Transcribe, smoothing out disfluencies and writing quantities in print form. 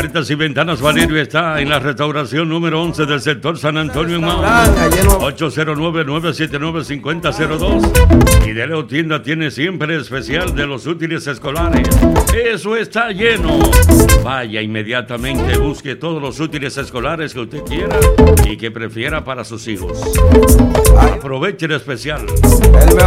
Puertas y Ventanas Valerio está en la restauración número 11 del sector San Antonio en Mao. 809-979-5002. Y de Leo Tienda tiene siempre especial de los útiles escolares. Eso está lleno. Vaya inmediatamente, busque todos los útiles escolares que usted quiera y que prefiera para sus hijos. Aproveche el especial. El